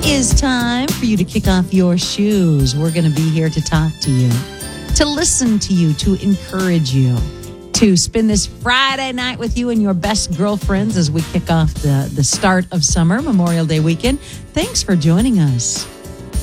It is time for you to kick off your shoes. We're going to be here to talk to you, to listen to you, to encourage you, to spend this Friday night with you and your best girlfriends as we kick off the start of summer, Memorial Day weekend. Thanks for joining us.